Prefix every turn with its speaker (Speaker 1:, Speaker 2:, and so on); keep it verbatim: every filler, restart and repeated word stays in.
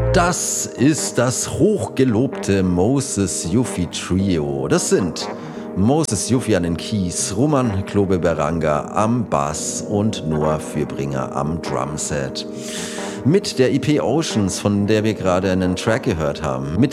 Speaker 1: Das ist das hochgelobte Moses Yuffie Trio. Das sind Moses Yuffie an den Keys, Roman Klobe-Beranga am Bass und Noah Fürbringer am Drumset. Mit der E P Oceans, von der wir gerade einen Track gehört haben, mit